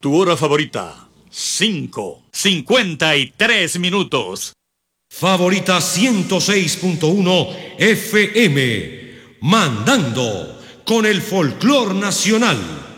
Tu hora favorita, 5:53. Favorita 106.1 FM, mandando con el folclor nacional.